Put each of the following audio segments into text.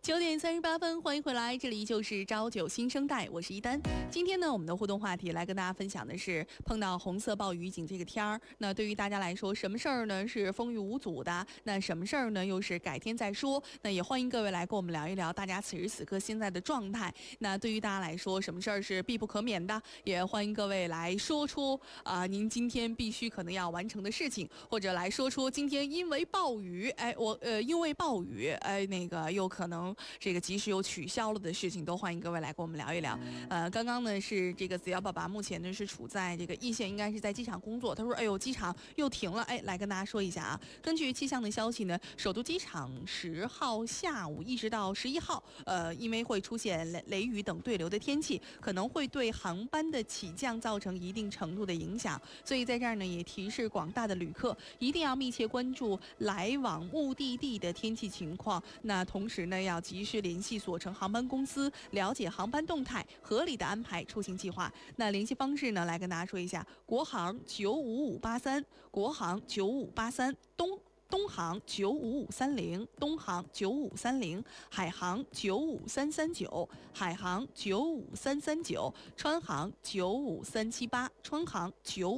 9点38分，欢迎回来，这里就是朝九新生代，我是一丹。今天呢，我们的互动话题来跟大家分享的是碰到红色暴雨预警这个天儿，那对于大家来说，什么事儿呢是风雨无阻的？那什么事儿呢又是改天再说？那也欢迎各位来跟我们聊一聊大家此时此刻现在的状态。那对于大家来说，什么事儿是必不可免的？也欢迎各位来说出您今天必须可能要完成的事情，或者来说出今天因为暴雨，因为暴雨，那个又可能这个及时又取消了的事情，都欢迎各位来跟我们聊一聊。刚刚呢是这个子瑶爸爸目前呢是处在这个一线，应该是在机场工作。他说：“哎呦，机场又停了。”来跟大家说一下啊，根据气象的消息呢，首都机场10号下午一直到11号，因为会出现雷雨等对流的天气，可能会对航班的起降造成一定程度的影响。所以在这儿呢，也提示广大的旅客一定要密切关注来往目的地的天气情况。那同时呢，要及时联系所乘航班公司，了解航班动态，合理的安排出行计划。那联系方式呢，来跟大家说一下：国航95583，国航95583，东航95530，东航95530，海航95339，海航95339，川航95378，川航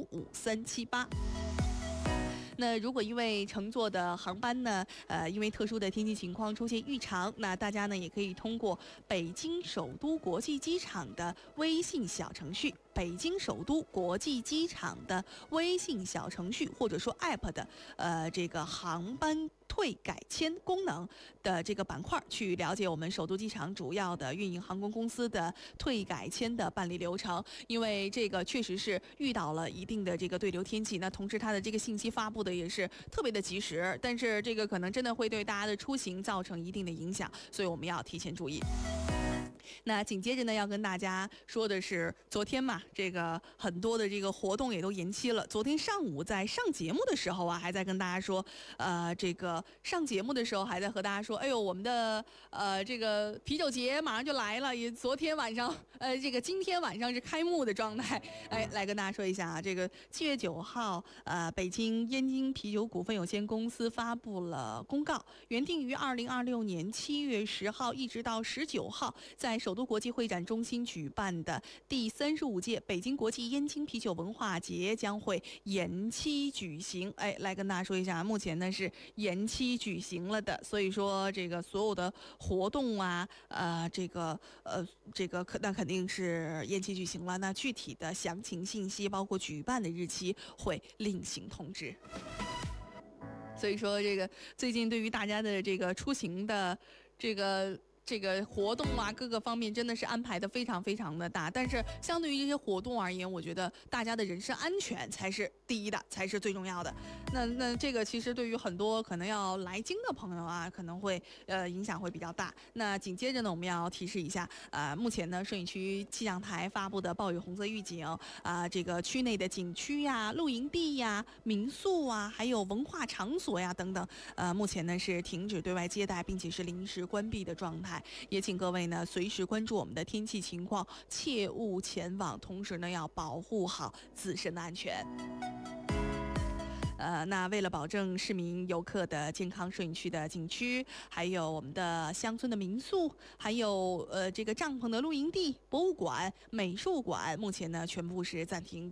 95378。那如果因为乘坐的航班呢，因为特殊的天气情况出现异常，那大家呢也可以通过北京首都国际机场的微信小程序，北京首都国际机场的微信小程序，或者说 App 的这个航班退改签功能的这个板块去了解我们首都机场主要的运营航空公司的退改签的办理流程。因为这个确实是遇到了一定的这个对流天气，那同时它的这个信息发布的也是特别的及时，但是这个可能真的会对大家的出行造成一定的影响，所以我们要提前注意。那紧接着呢，要跟大家说的是，昨天嘛，这个很多的这个活动也都延期了。昨天上午在上节目的时候啊，还在跟大家说，这个上节目的时候还在和大家说，哎呦，我们的这个啤酒节马上就来了，也昨天晚上，这个今天晚上是开幕的状态。来跟大家说一下啊，这个7月9号，北京燕京啤酒股份有限公司发布了公告，原定于2026年7月10号一直到19号，在首都国际会展中心举办的第35届北京国际燕京啤酒文化节将会延期举行。来跟大家说一下，目前呢是延期举行了的，所以说这个所有的活动啊，那肯定是延期举行了。那具体的详情信息，包括举办的日期，会另行通知。所以说，这个最近对于大家的这个出行的这个活动啊，各个方面真的是安排的非常非常的大，但是相对于这些活动而言，我觉得大家的人身安全才是第一的，才是最重要的。那这个其实对于很多可能要来京的朋友啊，可能会影响会比较大。那紧接着呢，我们要提示一下，目前呢顺义区气象台发布的暴雨红色预警这个区内的景区呀、露营地呀、民宿啊，还有文化场所呀等等，目前呢是停止对外接待，并且是临时关闭的状态。也请各位呢随时关注我们的天气情况，切勿前往，同时呢要保护好自身的安全。那为了保证市民游客的健康，顺义区的景区，还有我们的乡村的民宿，还有这个帐篷的露营地、博物馆、美术馆，目前呢全部是暂停